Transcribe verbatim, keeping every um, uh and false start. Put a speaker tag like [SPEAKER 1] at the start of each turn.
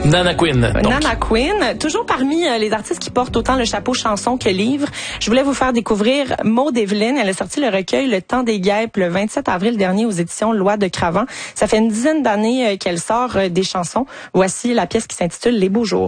[SPEAKER 1] Nana Queen. Donc.
[SPEAKER 2] Nana Queen, toujours parmi euh, les artistes qui portent autant le chapeau chanson que livre. Je voulais vous faire découvrir Maud Evelyne. Elle a sorti le recueil Le Temps des guêpes le vingt-sept avril dernier aux éditions Loi de Cravant. Ça fait une dizaine d'années euh, qu'elle sort euh, des chansons. Voici la pièce qui s'intitule Les beaux jours.